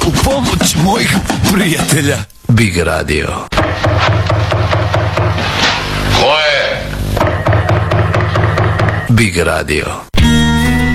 U pomoć mojih prijatelja. Big Radio. Ko je? Big Radio.